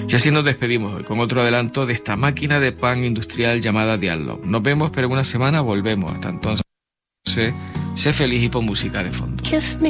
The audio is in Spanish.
Y así nos despedimos hoy con otro adelanto de esta máquina de pan industrial llamada Dial-Log. Nos vemos, pero en una semana volvemos. Hasta entonces, sé feliz y pon música de fondo.